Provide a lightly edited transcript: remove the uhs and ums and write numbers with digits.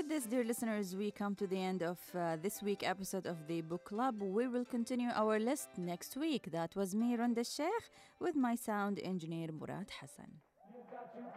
with this, dear listeners, we come to the end of this week episode of the book club. We will continue our list next week. That was me, Randa Sheikh, with my sound engineer Murad Hassan.